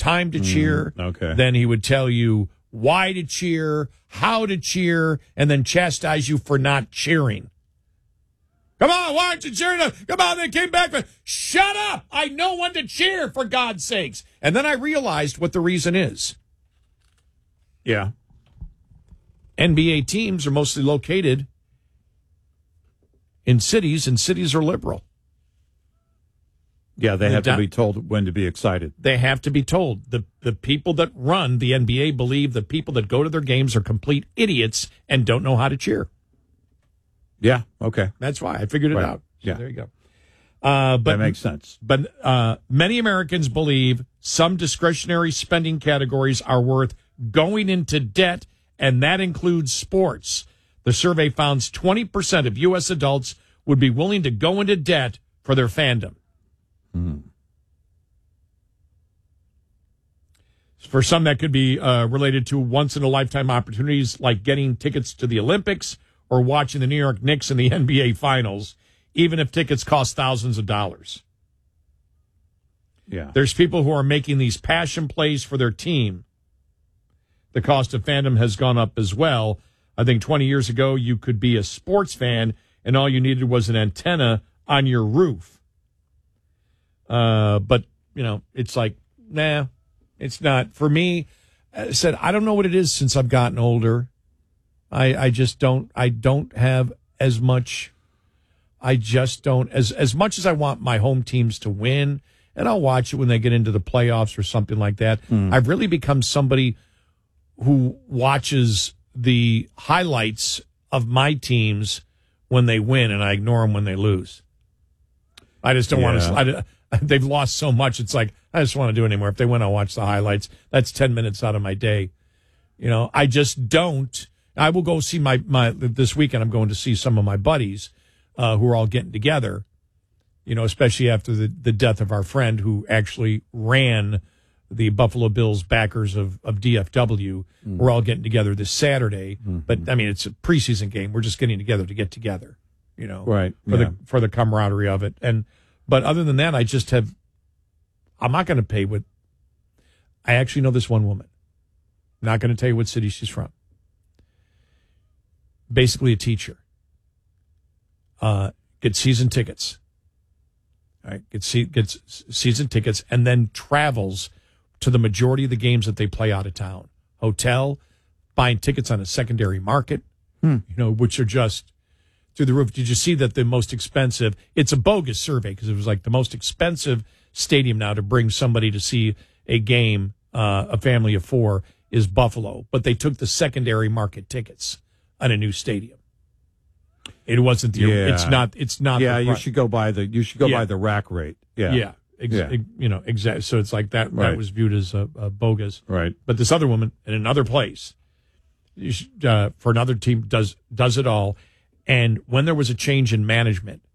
time to cheer. Okay. Then he would tell you why to cheer, how to cheer, and then chastise you for not cheering. Come on, why aren't you cheering? Come on, they came back. Shut up! I know when to cheer, for God's sakes. And then I realized what the reason is. Yeah. NBA teams are mostly located in cities, and cities are liberal. Yeah, they have to be told when to be excited. They have to be told. The people that run the NBA believe the people that go to their games are complete idiots and don't know how to cheer. Yeah, okay. That's why I figured it out. So yeah. there you go. But that makes sense. But many Americans believe some discretionary spending categories are worth going into debt, and that includes sports. The survey found 20% of U.S. adults would be willing to go into debt for their fandom. For some, that could be related to once-in-a-lifetime opportunities like getting tickets to the Olympics or watching the New York Knicks in the NBA Finals, even if tickets cost thousands of dollars. Yeah. There's people who are making these passion plays for their team. The cost of fandom has gone up as well. I think 20 years ago, you could be a sports fan, and all you needed was an antenna on your roof. But, you know, it's like, nah, it's not. For me, I said, I don't know what it is since I've gotten older. I just don't, I don't have as much, I just don't, as much as I want my home teams to win, and I'll watch it when they get into the playoffs or something like that. I've really become somebody who watches the highlights of my teams when they win, and I ignore them when they lose. I just don't want to. They've lost so much. It's like, I just want to do it anymore. If they win, I'll watch the highlights. That's 10 minutes out of my day. You know, I just don't. I will go see my this weekend. I'm going to see some of my buddies who are all getting together, you know, especially after the death of our friend who actually ran the Buffalo Bills backers of DFW. We're all getting together this Saturday. But, I mean, it's a preseason game. We're just getting together to get together, you know, right, for the camaraderie of it. But other than that, I'm not going to pay what, I actually know this one woman. I'm not going to tell you what city she's from. Basically a teacher. Gets season tickets. All right, gets season tickets and then travels to the majority of the games that they play out of town. Hotel, buying tickets on a secondary market, you know, which are just through the roof. Did you see that the most expensive, it's a bogus survey because it was like the most expensive stadium now to bring somebody to see a game, a family of four, is Buffalo. But they took the secondary market tickets on a new stadium. It wasn't the, it's not. Yeah, you should go by the rack rate. Yeah. You know, exactly. So it's like that, right. That was viewed as a bogus. Right. But this other woman in another place, for another team, does it all. And when there was a change in management,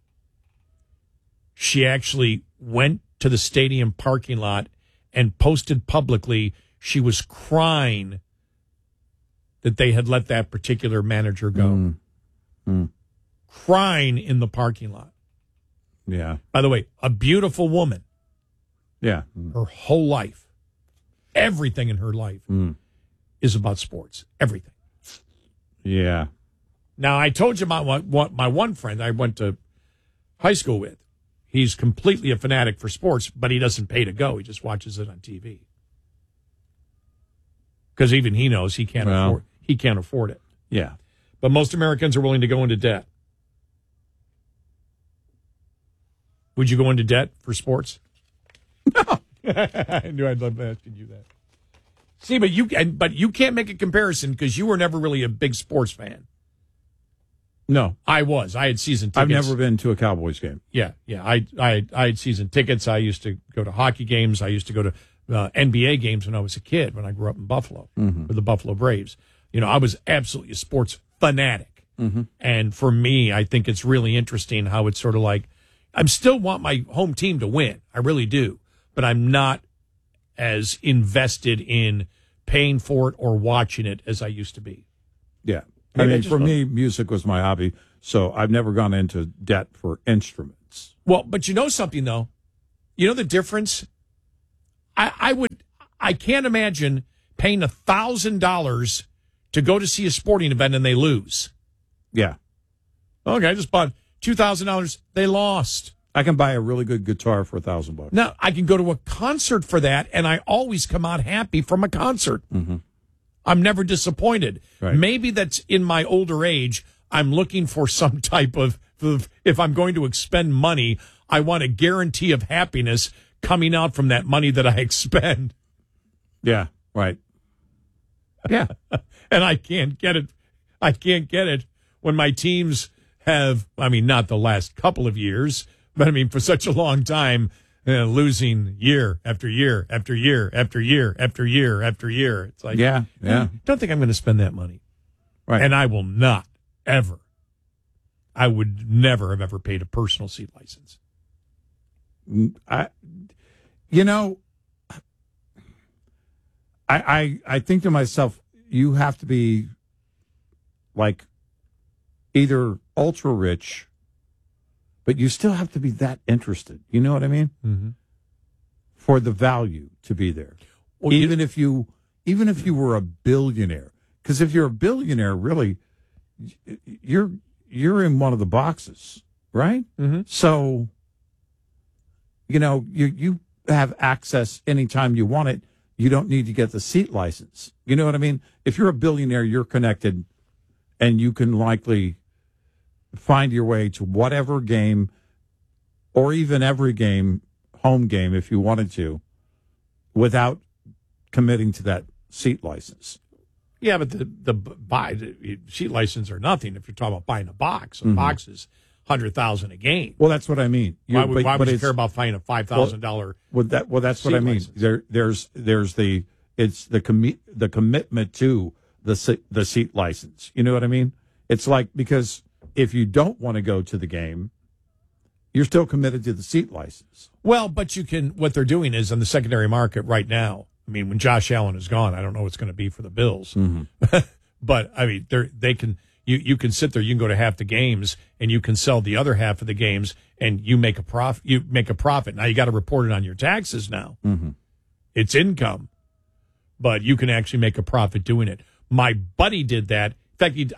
she actually went to the stadium parking lot and posted publicly she was crying that they had let that particular manager go. Crying in the parking lot. Yeah. By the way, a beautiful woman. Yeah. Her whole life, everything in her life is about sports. Everything. Yeah. Now, I told you about my one friend I went to high school with. He's completely a fanatic for sports, but he doesn't pay to go. He just watches it on TV. Because even he knows he can't afford it. Yeah. But most Americans are willing to go into debt. Would you go into debt for sports? No. I knew I'd love asking you that. See, but you can't make a comparison because you were never really a big sports fan. No, I was. I had season tickets. I've never been to a Cowboys game. Yeah. I had season tickets. I used to go to hockey games. I used to go to NBA games when I was a kid, when I grew up in Buffalo with the Buffalo Braves. You know, I was absolutely a sports fanatic. And for me, I think it's really interesting how it's sort of like, I still want my home team to win. I really do. But I'm not as invested in paying for it or watching it as I used to be. Yeah. I mean, for me, music was my hobby, so I've never gone into debt for instruments. Well, but you know something, though? You know the difference? I would I can't imagine paying $1,000 to go to see a sporting event and they lose. Yeah. Okay, I just bought $2,000. They lost. I can buy a really good guitar for $1,000. Now, I can go to a concert for that, and I always come out happy from a concert. Mm-hmm. I'm never disappointed. Right. Maybe that's in my older age. I'm looking for some type of, if I'm going to expend money, I want a guarantee of happiness coming out from that money that I expend. Yeah, right. Yeah. And I can't get it. I can't get it when my teams have, I mean, not the last couple of years, but I mean, for such a long time, losing year after year after year after year after year after year. It's like, yeah. Don't think I'm going to spend that money. Right. And I will not ever. I would never have ever paid a personal seat license. I think to myself, you have to be like either ultra rich, but you still have to be that interested. You know what I mean? Mm-hmm. For the value to be there, well, even if you were a billionaire, because if you're a billionaire, really, you're in one of the boxes, right? Mm-hmm. So, you have access anytime you want it. You don't need to get the seat license. You know what I mean? If you're a billionaire, you're connected, and you can likely find your way to whatever game, or even every game, home game, if you wanted to, without committing to that seat license. Yeah, but the seat license or nothing. If you're talking about buying a box, box is $100,000 a game. Well, that's what I mean. Why would you care about buying a $5,000? Well, that's what I mean. There's the commitment to the seat license. You know what I mean? It's like, because if you don't want to go to the game, you're still committed to the seat license. Well, but you can. What they're doing is on the secondary market right now. I mean, when Josh Allen is gone, I don't know what's going to be for the Bills. Mm-hmm. But I mean, they can. You can sit there. You can go to half the games, and you can sell the other half of the games, and you make a profit. You make a profit. Now you got to report it on your taxes. Now it's income, but you can actually make a profit doing it. My buddy did that. In fact, he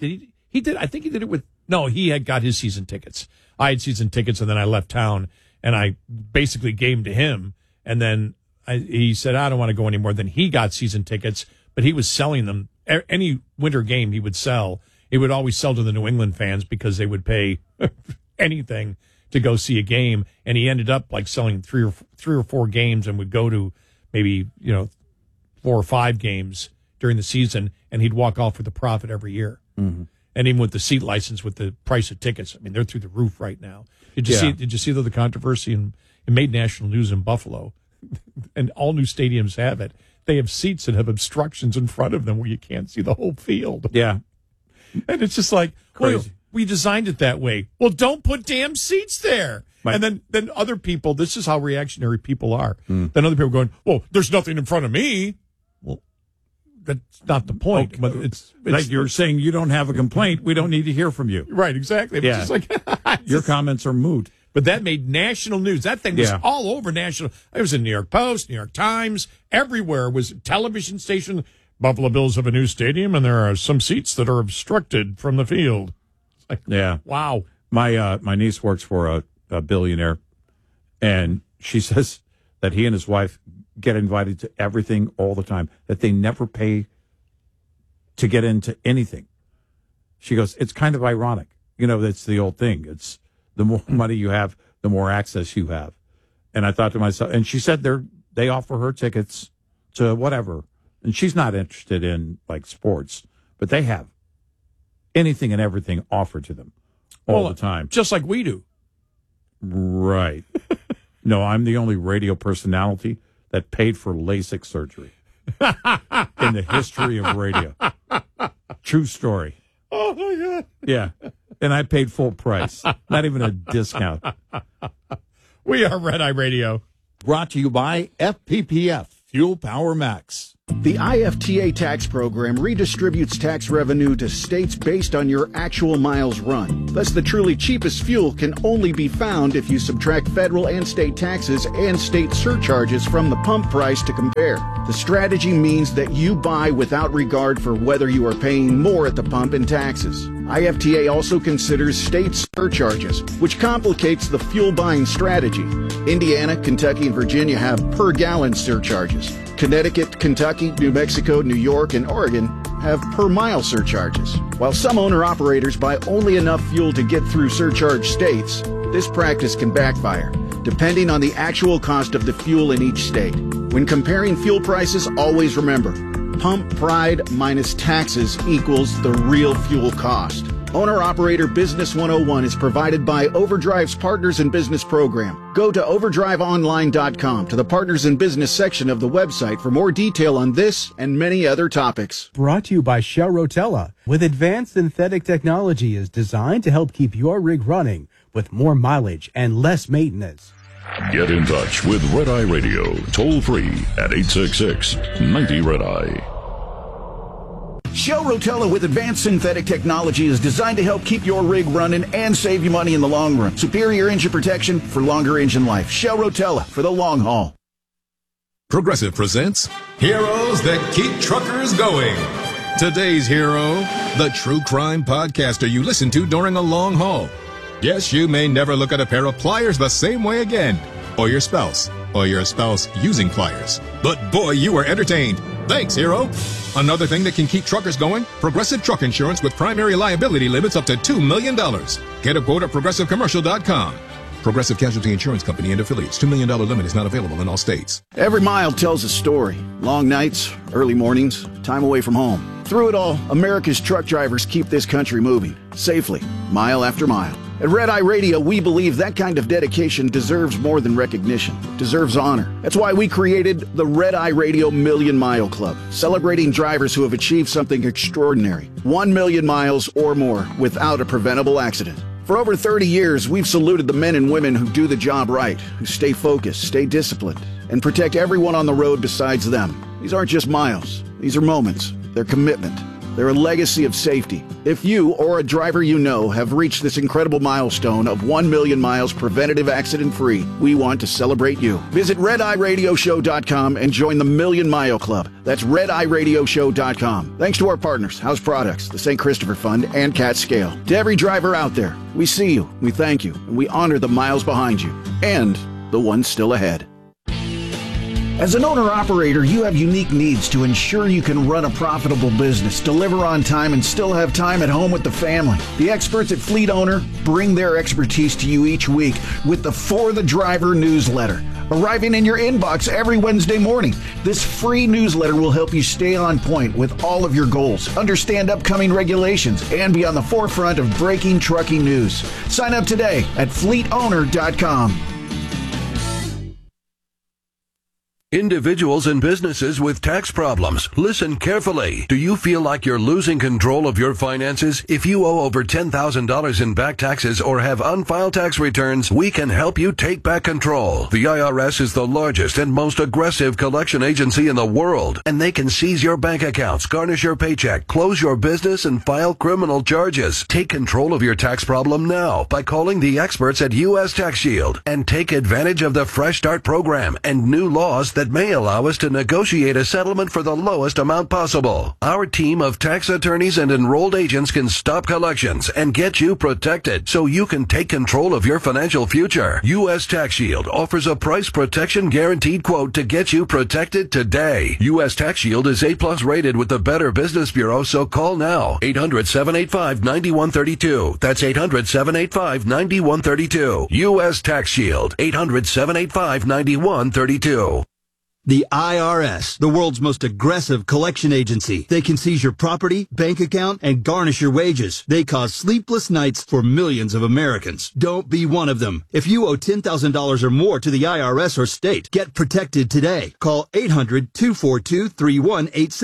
did. I think he did it with. No, he had got his season tickets. I had season tickets, and then I left town, and I basically gave them to him, and then he said, I don't want to go anymore. Then he got season tickets, but he was selling them. Any winter game he would sell. He would always sell to the New England fans because they would pay anything to go see a game. And he ended up like selling three or four games and would go to maybe, 4 or 5 games during the season. And he'd walk off with a profit every year. Mm-hmm. And even with the seat license, with the price of tickets, I mean, they're through the roof right now. Did you see the controversy? And it made national news in Buffalo. And all new stadiums have it. They have seats that have obstructions in front of them where you can't see the whole field. Yeah. And it's just like, crazy. Well, we designed it that way. Well, don't put damn seats there. Right. And then other people, this is how reactionary people are. Then other people going, well, there's nothing in front of me. Well, that's not the point. Okay. But it's like you're saying, you don't have a complaint. We don't need to hear from you. Right, exactly. It's just like, your comments are moot. But that made national news. That thing was all over national. It was in New York Post, New York Times, everywhere was a television station. Buffalo Bills have a new stadium, and there are some seats that are obstructed from the field. It's like, wow. My niece works for a billionaire, and she says that he and his wife get invited to everything all the time, that they never pay to get into anything. She goes, it's kind of ironic. That's the old thing. It's the more money you have, the more access you have. And I thought to myself, and she said they offer her tickets to whatever. And she's not interested in like sports, but they have anything and everything offered to them all the time. Just like we do. Right. No, I'm the only radio personality that paid for LASIK surgery in the history of radio. True story. Oh, my God. Yeah. And I paid full price, not even a discount. We are Red Eye Radio. Brought to you by FPPF, Fuel Power Max. The IFTA tax program redistributes tax revenue to states based on your actual miles run. Thus, the truly cheapest fuel can only be found if you subtract federal and state taxes and state surcharges from the pump price to compare. The strategy means that you buy without regard for whether you are paying more at the pump in taxes. IFTA also considers state surcharges, which complicates the fuel buying strategy. Indiana, Kentucky, and Virginia have per gallon surcharges. Connecticut, Kentucky, New Mexico, New York, and Oregon have per mile surcharges. While some owner-operators buy only enough fuel to get through surcharge states, this practice can backfire, depending on the actual cost of the fuel in each state. When comparing fuel prices, always remember, pump pride minus taxes equals the real fuel cost. Owner-Operator Business 101 is provided by Overdrive's Partners in Business program. Go to overdriveonline.com to the Partners in Business section of the website for more detail on this and many other topics. Brought to you by Shell Rotella. With advanced synthetic technology is designed to help keep your rig running with more mileage and less maintenance. Get in touch with Red Eye Radio, toll free at 866-90-RED-EYE. Shell Rotella with advanced synthetic technology is designed to help keep your rig running and save you money in the long run. Superior engine protection for longer engine life. Shell Rotella for the long haul. Progressive presents Heroes That Keep Truckers Going. Today's hero, the true crime podcaster you listen to during a long haul. Yes, you may never look at a pair of pliers the same way again, or your spouse using pliers. But boy, you were entertained. Thanks, hero. Another thing that can keep truckers going, Progressive Truck Insurance with primary liability limits up to $2 million. Get a quote at progressivecommercial.com. Progressive Casualty Insurance Company and affiliates. $2 million limit is not available in all states. Every mile tells a story. Long nights, early mornings, time away from home. Through it all, America's truck drivers keep this country moving, safely, mile after mile. At Red Eye Radio, we believe that kind of dedication deserves more than recognition. It deserves honor. That's why we created the Red Eye Radio Million Mile Club, celebrating drivers who have achieved something extraordinary. 1 million miles or more without a preventable accident. For over 30 years, we've saluted the men and women who do the job right, who stay focused, stay disciplined, and protect everyone on the road besides them. These aren't just miles. These are moments. They're commitment. They're a legacy of safety. If you or a driver you know have reached this incredible milestone of 1 million miles preventative accident-free, we want to celebrate you. Visit RedEyeRadioShow.com and join the Million Mile Club. That's RedEyeRadioShow.com. Thanks to our partners, House Products, the St. Christopher Fund, and Cat Scale. To every driver out there, we see you, we thank you, and we honor the miles behind you, and the ones still ahead. As an owner-operator, you have unique needs to ensure you can run a profitable business, deliver on time, and still have time at home with the family. The experts at Fleet Owner bring their expertise to you each week with the For the Driver newsletter, arriving in your inbox every Wednesday morning. This free newsletter will help you stay on point with all of your goals, understand upcoming regulations, and be on the forefront of breaking trucking news. Sign up today at fleetowner.com. Individuals and businesses with tax problems, listen carefully. Do you feel like you're losing control of your finances? If you owe over $10,000 in back taxes or have unfiled tax returns, we can help you take back control. The IRS is the largest and most aggressive collection agency in the world, and they can seize your bank accounts, garnish your paycheck, close your business, and file criminal charges. Take control of your tax problem now by calling the experts at U.S. Tax Shield and take advantage of the Fresh Start program and new laws that may allow us to negotiate a settlement for the lowest amount possible. Our team of tax attorneys and enrolled agents can stop collections and get you protected so you can take control of your financial future. U.S. Tax Shield offers a price protection guaranteed quote to get you protected today. U.S. Tax Shield is A+ rated with the Better Business Bureau, so call now. 800-785-9132. That's 800-785-9132. U.S. Tax Shield. 800-785-9132. The IRS, the world's most aggressive collection agency. They can seize your property, bank account, and garnish your wages. They cause sleepless nights for millions of Americans. Don't be one of them. If you owe $10,000 or more to the IRS or state, get protected today. Call 800-242-3186.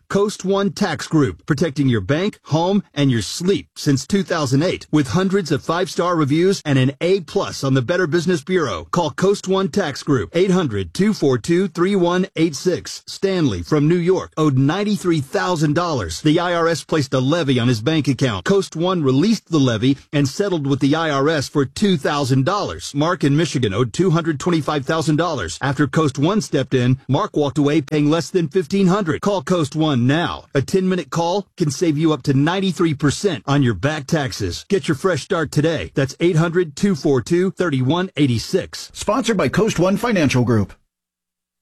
Coast One Tax Group, protecting your bank, home, and your sleep since 2008. With hundreds of 5-star reviews and an A+ on the Better Business Bureau. Call Coast One Tax Group, 800-242-3186. Stanley from New York owed $93,000. The IRS placed a levy on his bank account. Coast One released the levy and settled with the IRS for $2,000. Mark in Michigan owed $225,000. After Coast One stepped in, Mark walked away paying less than $1,500. Call Coast One now. A 10-minute call can save you up to 93% on your back taxes. Get your fresh start today. That's 800-242-3186. Sponsored by Coast One Financial Group.